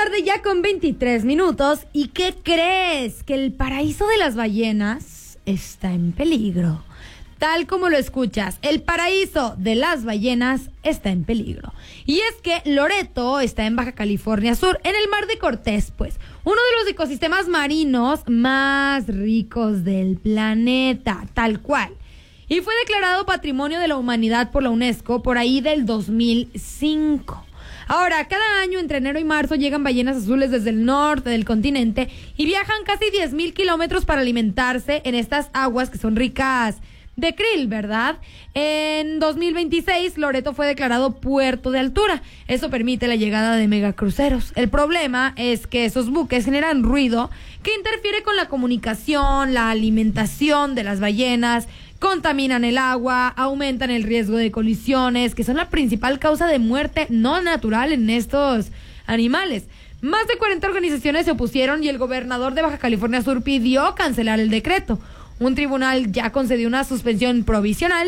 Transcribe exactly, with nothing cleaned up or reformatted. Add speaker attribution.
Speaker 1: tarde ya con veintitrés minutos. ¿Y qué crees? Que el paraíso de las ballenas está en peligro. Tal como lo escuchas, el paraíso de las ballenas está en peligro. Y es que Loreto está en Baja California Sur, en el Mar de Cortés, pues, uno de los ecosistemas marinos más ricos del planeta, tal cual. Y fue declarado Patrimonio de la Humanidad por la UNESCO por ahí del dos mil cinco. Ahora, cada año entre enero y marzo llegan ballenas azules desde el norte del continente y viajan casi diez mil kilómetros para alimentarse en estas aguas que son ricas de krill, ¿verdad? En dos mil veintiséis, Loreto fue declarado puerto de altura. Eso permite la llegada de megacruceros. El problema es que esos buques generan ruido que interfiere con la comunicación, la alimentación de las ballenas, contaminan el agua, aumentan el riesgo de colisiones, que son la principal causa de muerte no natural en estos animales. Más de cuarenta organizaciones se opusieron y el gobernador de Baja California Sur pidió cancelar el decreto. Un tribunal ya concedió una suspensión provisional